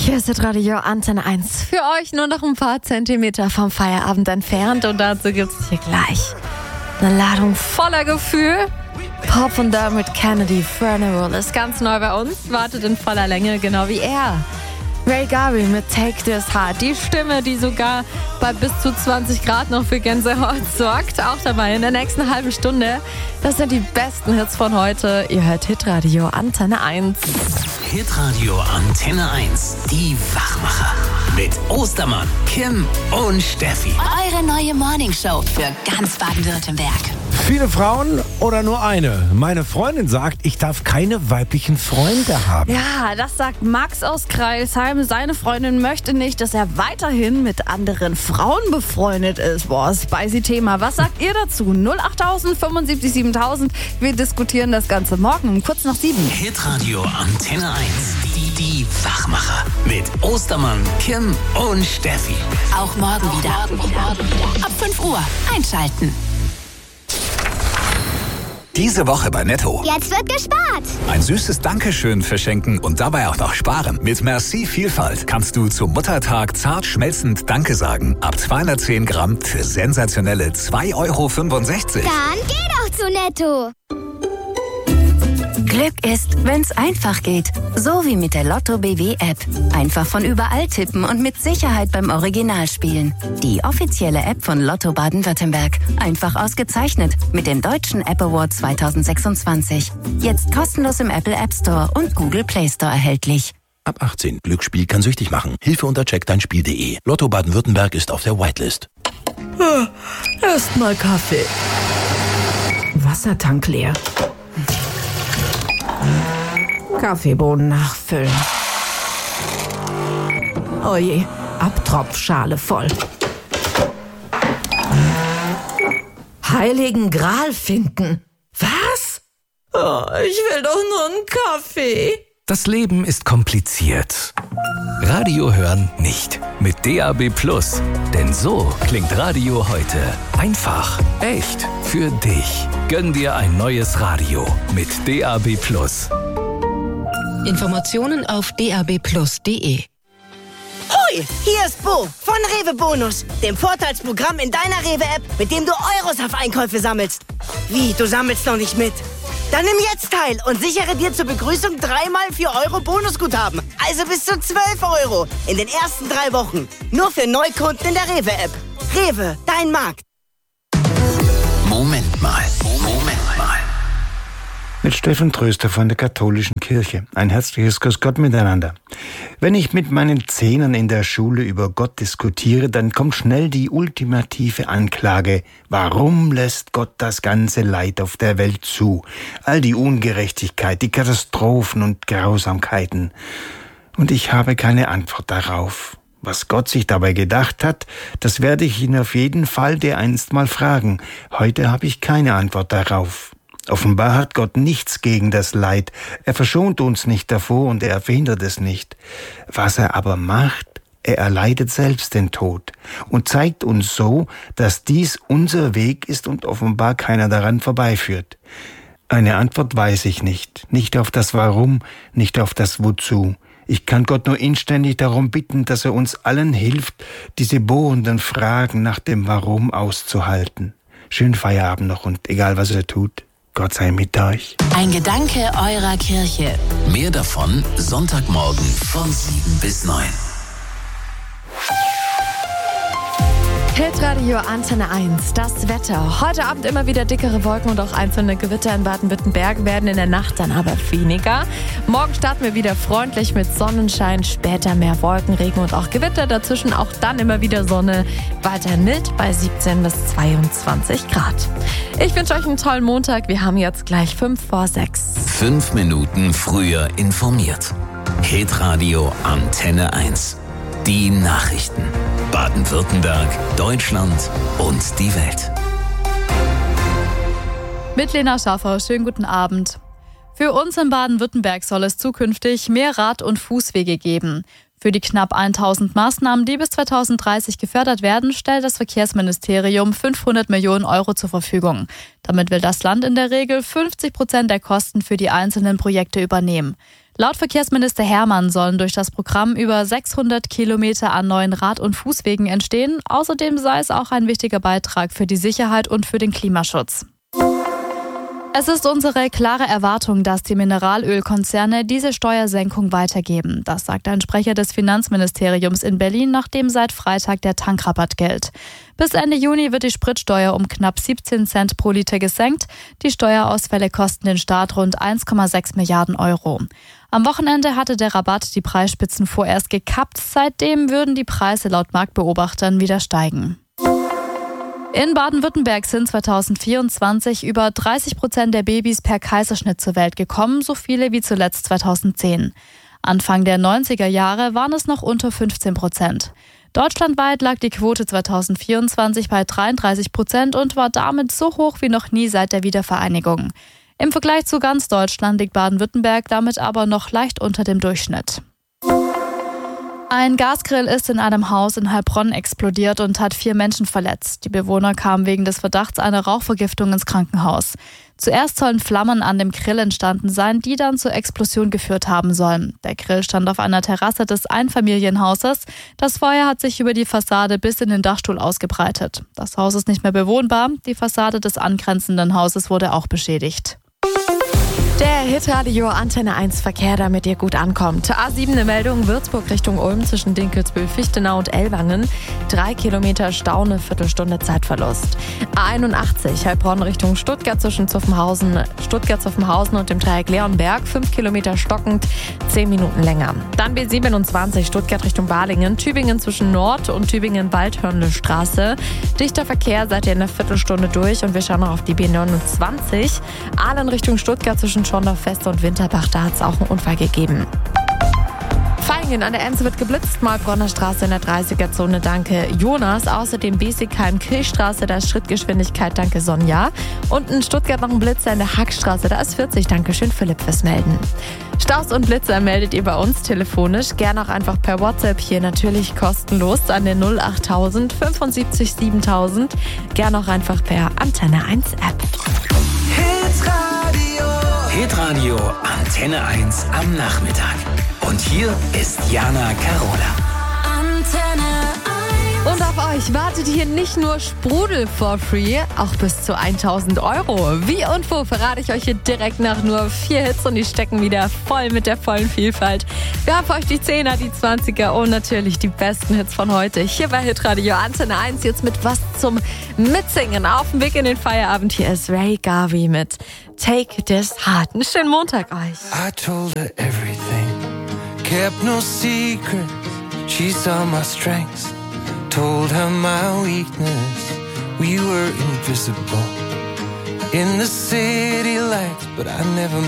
Hier ist das Radio Antenne 1. Für euch nur noch ein paar Zentimeter vom Feierabend entfernt. Und dazu gibt es hier gleich eine Ladung voller Gefühl. Pop und damit Kennedy Funeral ist ganz neu bei uns. Wartet in voller Länge, genau wie er. Ray Garvey mit Take This Heart. Die Stimme, die sogar bei bis zu 20 Grad noch für Gänsehaut sorgt. Auch dabei in der nächsten halben Stunde. Das sind die besten Hits von heute. Ihr hört Hitradio Antenne 1. Hitradio Antenne 1. Die Wachmacher. Mit Ostermann, Kim und Steffi. Eure neue Morningshow für ganz Baden-Württemberg. Viele Frauen oder nur eine? Meine Freundin sagt, ich darf keine weiblichen Freunde haben. Ja, das sagt Max aus Kreilsheim. Seine Freundin möchte nicht, dass er weiterhin mit anderen Frauen befreundet ist. Boah, spicy Thema. Was sagt ihr dazu? 08000 75 7000. Wir diskutieren das Ganze morgen um kurz nach 7. Hitradio Antenne 1. Die Wachmacher. Mit Ostermann, Kim und Steffi. Auch morgen wieder. Ab 5 Uhr einschalten. Diese Woche bei Netto. Jetzt wird gespart. Ein süßes Dankeschön verschenken und dabei auch noch sparen. Mit Merci Vielfalt kannst du zum Muttertag zart schmelzend Danke sagen. Ab 210 Gramm für sensationelle 2,65 €. Dann geh doch zu Netto. Glück ist, wenn's einfach geht. So wie mit der Lotto BW App. Einfach von überall tippen und mit Sicherheit beim Original spielen. Die offizielle App von Lotto Baden-Württemberg. Einfach ausgezeichnet mit dem Deutschen App Award 2026. Jetzt kostenlos im Apple App Store und Google Play Store erhältlich. Ab 18. Glücksspiel kann süchtig machen. Hilfe unter checkdeinspiel.de. Lotto Baden-Württemberg ist auf der Whitelist. Erstmal Kaffee. Wassertank leer. Kaffeebohnen nachfüllen. Oje, Abtropfschale voll. Heiligen Gral finden. Was? Oh, ich will doch nur einen Kaffee. Das Leben ist kompliziert. Radio hören nicht. Mit DAB+. Denn so klingt Radio heute. Einfach, echt, für dich. Gönn dir ein neues Radio mit DAB+. Informationen auf dabplus.de. Hoi, hier ist Bo von Rewe Bonus, dem Vorteilsprogramm in deiner Rewe-App, mit dem du Euros auf Einkäufe sammelst. Wie, du sammelst noch nicht mit? Dann nimm jetzt teil und sichere dir zur Begrüßung 3x 4 € Bonusguthaben. Also bis zu 12 € in den ersten 3 Wochen. Nur für Neukunden in der Rewe-App. Rewe, dein Markt. Moment mal. Mit Steffen Tröster von der Katholischen Kirche. Ein herzliches Grüß Gott miteinander. Wenn ich mit meinen Zehnern in der Schule über Gott diskutiere, dann kommt schnell die ultimative Anklage. Warum lässt Gott das ganze Leid auf der Welt zu? All die Ungerechtigkeit, die Katastrophen und Grausamkeiten. Und ich habe keine Antwort darauf. Was Gott sich dabei gedacht hat, das werde ich ihn auf jeden Fall dereinst mal fragen. Heute habe ich keine Antwort darauf. Offenbar hat Gott nichts gegen das Leid. Er verschont uns nicht davor und er verhindert es nicht. Was er aber macht, er erleidet selbst den Tod und zeigt uns so, dass dies unser Weg ist und offenbar keiner daran vorbeiführt. Eine Antwort weiß ich nicht. Nicht auf das Warum, nicht auf das Wozu. Ich kann Gott nur inständig darum bitten, dass er uns allen hilft, diese bohrenden Fragen nach dem Warum auszuhalten. Schönen Feierabend noch und egal was er tut, Gott sei mit euch. Ein Gedanke eurer Kirche. Mehr davon Sonntagmorgen von 7 bis 9. Hitradio Antenne 1, das Wetter. Heute Abend immer wieder dickere Wolken und auch einzelne Gewitter in Baden-Württemberg, werden in der Nacht dann aber weniger. Morgen starten wir wieder freundlich mit Sonnenschein, später mehr Wolken, Regen und auch Gewitter. Dazwischen auch dann immer wieder Sonne, weiter mild bei 17 bis 22 Grad. Ich wünsche euch einen tollen Montag. Wir haben jetzt gleich 5 vor 6. 5 Minuten früher informiert. Hitradio Antenne 1. Die Nachrichten. Baden-Württemberg, Deutschland und die Welt. Mit Lena Schaffer, schönen guten Abend. Für uns in Baden-Württemberg soll es zukünftig mehr Rad- und Fußwege geben. Für die knapp 1000 Maßnahmen, die bis 2030 gefördert werden, stellt das Verkehrsministerium 500 Millionen € zur Verfügung. Damit will das Land in der Regel 50% der Kosten für die einzelnen Projekte übernehmen. Laut Verkehrsminister Hermann sollen durch das Programm über 600 Kilometer an neuen Rad- und Fußwegen entstehen. Außerdem sei es auch ein wichtiger Beitrag für die Sicherheit und für den Klimaschutz. Es ist unsere klare Erwartung, dass die Mineralölkonzerne diese Steuersenkung weitergeben. Das sagt ein Sprecher des Finanzministeriums in Berlin, nachdem seit Freitag der Tankrabatt gilt. Bis Ende Juni wird die Spritsteuer um knapp 17 Cent pro Liter gesenkt. Die Steuerausfälle kosten den Staat rund 1,6 Milliarden Euro. Am Wochenende hatte der Rabatt die Preisspitzen vorerst gekappt. Seitdem würden die Preise laut Marktbeobachtern wieder steigen. In Baden-Württemberg sind 2024 über 30% der Babys per Kaiserschnitt zur Welt gekommen, so viele wie zuletzt 2010. Anfang der 90er Jahre waren es noch unter 15%. Deutschlandweit lag die Quote 2024 bei 33% und war damit so hoch wie noch nie seit der Wiedervereinigung. Im Vergleich zu ganz Deutschland liegt Baden-Württemberg damit aber noch leicht unter dem Durchschnitt. Ein Gasgrill ist in einem Haus in Heilbronn explodiert und hat 4 Menschen verletzt. Die Bewohner kamen wegen des Verdachts einer Rauchvergiftung ins Krankenhaus. Zuerst sollen Flammen an dem Grill entstanden sein, die dann zur Explosion geführt haben sollen. Der Grill stand auf einer Terrasse des Einfamilienhauses. Das Feuer hat sich über die Fassade bis in den Dachstuhl ausgebreitet. Das Haus ist nicht mehr bewohnbar. Die Fassade des angrenzenden Hauses wurde auch beschädigt. Der Hitradio Antenne 1 Verkehr, damit ihr gut ankommt. A7 eine Meldung, Würzburg Richtung Ulm zwischen Dinkelsbühl, Fichtenau und Ellwangen. 3 Kilometer Stau, eine Viertelstunde Zeitverlust. A81 Heilbronn Richtung Stuttgart zwischen Zuffenhausen und dem Dreieck Leonberg. 5 Kilometer stockend, 10 Minuten länger. Dann B27 Stuttgart Richtung Balingen. Tübingen zwischen Nord- und Tübingen-Waldhörnle-Straße. Dichter Verkehr, seid ihr in einer Viertelstunde durch. Und wir schauen noch auf die B29. Aalen Richtung Stuttgart zwischen Schondorf-Feste und Winterbach, da hat es auch einen Unfall gegeben. Vaihingen an der Enz wird geblitzt, Maulbronner Straße in der 30er-Zone, danke Jonas. Außerdem Besigheim-Kirchstraße, da ist Schrittgeschwindigkeit, danke Sonja. Und in Stuttgart noch ein Blitzer in der Hackstraße, da ist 40, danke schön Philipp fürs Melden. Staus und Blitzer meldet ihr bei uns telefonisch, gerne auch einfach per WhatsApp hier, natürlich kostenlos an der 08000 75 7000, gerne auch einfach per Antenne 1 App. Hitradio Antenne 1 am Nachmittag. Und hier ist Jana Carola. Antenne 1. Und auf euch wartet hier nicht nur Sprudel for free, auch bis zu 1000 €. Wie und wo verrate ich euch hier direkt nach nur 4 Hits und die stecken wieder voll mit der vollen Vielfalt. Wir haben für euch die 10er, die 20er und natürlich die besten Hits von heute. Hier bei Hitradio Antenne 1 jetzt mit was zum Mitsingen. Auf dem Weg in den Feierabend, hier ist Ray Garvey mit Take This Heart. Einen schönen Montag euch. I told her everything, kept no secret. She saw my strengths, told her my weakness. We were invisible in the city lights, but I never